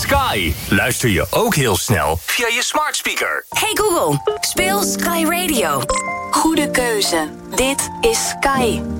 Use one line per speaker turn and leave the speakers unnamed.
Sky luister je ook heel snel via je smart speaker.
Hey Google, speel Sky Radio. Goede keuze. Dit is Sky.